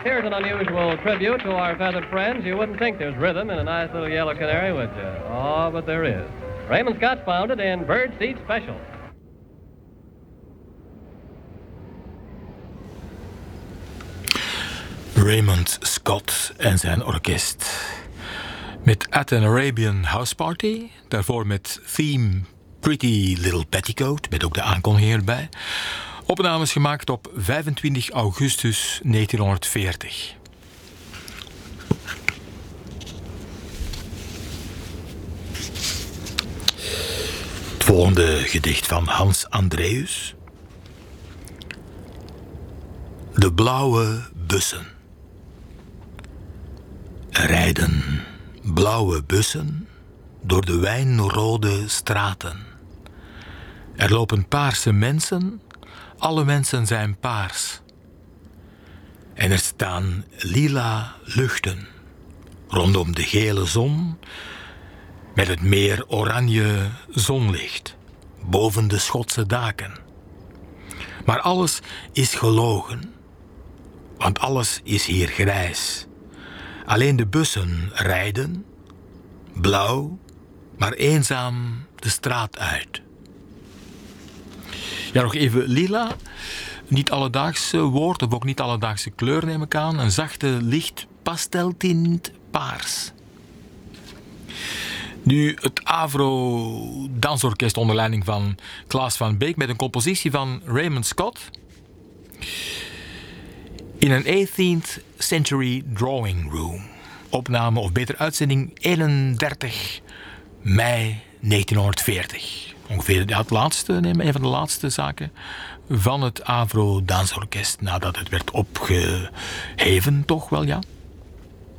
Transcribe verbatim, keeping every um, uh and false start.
Here's an unusual tribute to our feathered friends. You wouldn't think there's rhythm in a nice little yellow canary, would you? Oh, but there is. Raymond Scott found it in Bird Seed Special. Raymond Scott en zijn orkest. Met At an Arabian House Party. Daarvoor met Theme Pretty Little Petticoat. Met ook de aankondiging erbij. Opnames gemaakt op vijfentwintig augustus negentienhonderdveertig. Het volgende gedicht van Hans Andreus. De blauwe bussen. Er rijden blauwe bussen door de wijnrode straten. Er lopen paarse mensen, alle mensen zijn paars. En er staan lila luchten rondom de gele zon met het meer oranje zonlicht boven de Schotse daken. Maar alles is gelogen, want alles is hier grijs. Alleen de bussen rijden, blauw, maar eenzaam de straat uit. Ja, nog even lila. Niet alledaagse woord, of ook niet alledaagse kleur neem ik aan. Een zachte, licht pasteltint paars. Nu het Avro Dansorkest onder leiding van Klaas van Beek met een compositie van Raymond Scott. In een eighteenth century drawing room. Opname, of beter uitzending, eenendertig mei negentienhonderdveertig. Ongeveer ja, het laatste, neem een van de laatste zaken van het Avro Dansorkest nadat het werd opgeheven, toch wel ja.